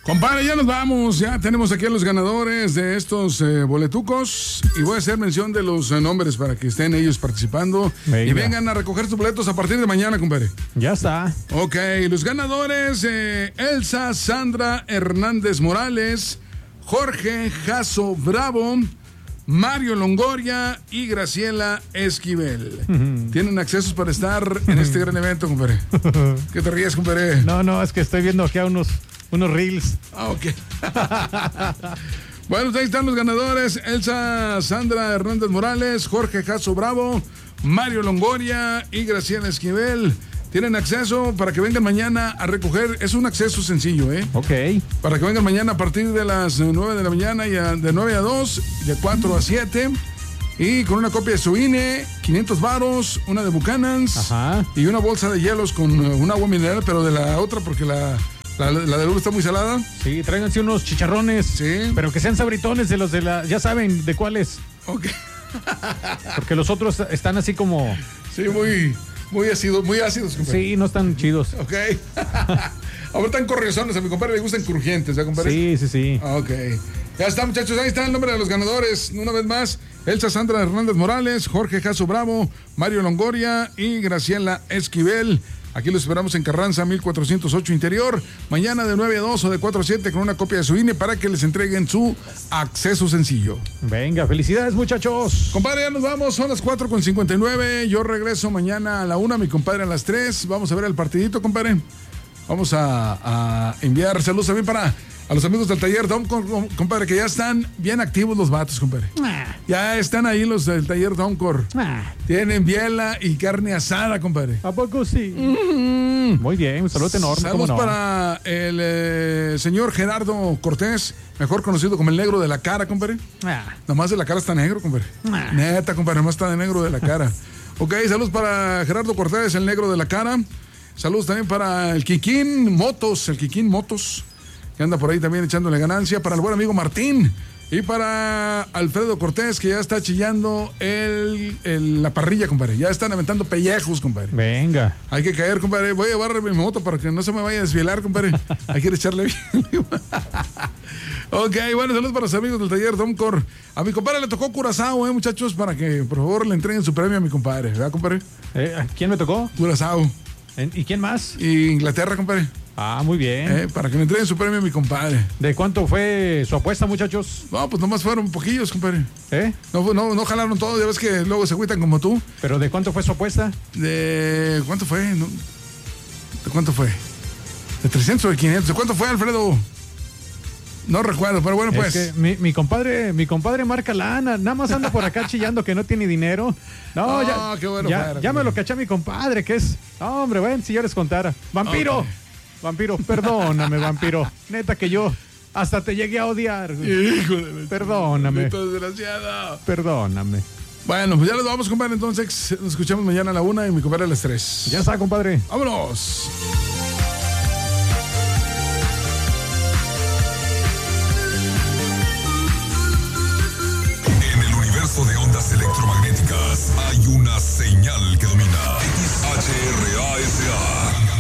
Compadre, ya nos vamos. Ya tenemos aquí a los ganadores de estos boletucos. Y voy a hacer mención de los nombres para que estén ellos participando. Venga. Y vengan a recoger sus boletos a partir de mañana, compadre. Ya está. Ok, los ganadores: Elsa Sandra Hernández Morales, Jorge Jasso Bravo, Mario Longoria y Graciela Esquivel. Tienen accesos para estar en este gran evento, compadre. ¿Qué te ríes, compadre? No, es que estoy viendo aquí a unos reels. Ah, ok. Bueno, ahí están los ganadores: Elsa Sandra Hernández Morales, Jorge Jasso Bravo, Mario Longoria y Graciela Esquivel. Tienen acceso para que vengan mañana a recoger. Es un acceso sencillo, ¿eh? Ok. Para que vengan mañana a partir de las 9 de la mañana, y de 9 a 2, de 4 a 7. Y con una copia de su INE, 500 varos, una de Buchanan's. Ajá. Y una bolsa de hielos con un agua mineral, pero de la otra, porque la de Lula está muy salada. Sí, tráiganse unos chicharrones. Sí. Pero que sean sabritones de los de la... Ya saben de cuáles. Ok. Porque los otros están así como... Sí, muy ácidos, compadre. Sí, no están chidos. Ok. Ahora están corriosones, a mi compadre le gustan crujientes, ¿ya, compadre? Sí. Ok. Ya está, muchachos, ahí está el nombre de los ganadores. Una vez más: Elsa Sandra Hernández Morales, Jorge Jasso Bravo, Mario Longoria y Graciela Esquivel. Aquí los esperamos en Carranza 1408 Interior. Mañana de 9 a 2 o de 4 a 7 con una copia de su INE para que les entreguen su acceso sencillo. Venga, felicidades, muchachos. Compadre, ya nos vamos. Son las 4:59. Yo regreso mañana a la 1, mi compadre a las 3. Vamos a ver el partidito, compadre. Vamos a enviar saludos también para a los amigos del taller Domcor, compadre, que ya están bien activos los vatos, compadre. Ya están ahí los del taller Domcor. Tienen biela y carne asada, compadre. ¿A poco sí? Muy bien, un saludo enorme. Saludos para el señor Gerardo Cortés, mejor conocido como el negro de la cara, compadre. Nomás de la cara está negro, compadre. Neta, compadre, nomás está de negro de la cara. Ok, saludos para Gerardo Cortés, el negro de la cara. Saludos también para el Kikín Motos, que anda por ahí también echándole ganancia. Para el buen amigo Martín. Y para Alfredo Cortés, que ya está chillando la parrilla, compadre. Ya están aventando pellejos, compadre. Venga. Hay que caer, compadre. Voy a llevar mi moto para que no se me vaya a desvielar, compadre. Hay que echarle bien. Ok, bueno, saludos para los amigos del taller Domcor. A mi compadre le tocó Curazao, muchachos, para que por favor le entreguen su premio a mi compadre. ¿Verdad, compadre? ¿A quién me tocó? Curazao. ¿Y quién más? Y Inglaterra, compadre. Ah, muy bien. Para que le entreguen su premio a mi compadre. ¿De cuánto fue su apuesta, muchachos? No, pues nomás fueron poquillos, compadre. No jalaron todo, ya ves que luego se agüitan como tú. ¿Pero de cuánto fue su apuesta? ¿De cuánto fue? ¿De cuánto fue? ¿De 300 o de 500? ¿De cuánto fue, Alfredo? No recuerdo, pero bueno, pues. Es que mi compadre marca lana, nada más anda por acá chillando que no tiene dinero. No, qué bueno. Ya me lo caché a mi compadre, que es... No, hombre, bueno, si yo les contara. ¡Vampiro! Okay. Vampiro, perdóname, vampiro. Neta que yo hasta te llegué a odiar. Hijo de... Perdóname. Desgraciado. Perdóname. Bueno, pues ya nos vamos, compadre. Entonces, nos escuchamos mañana a la 1 y mi compadre a las 3. Ya está, compadre. ¡Vámonos!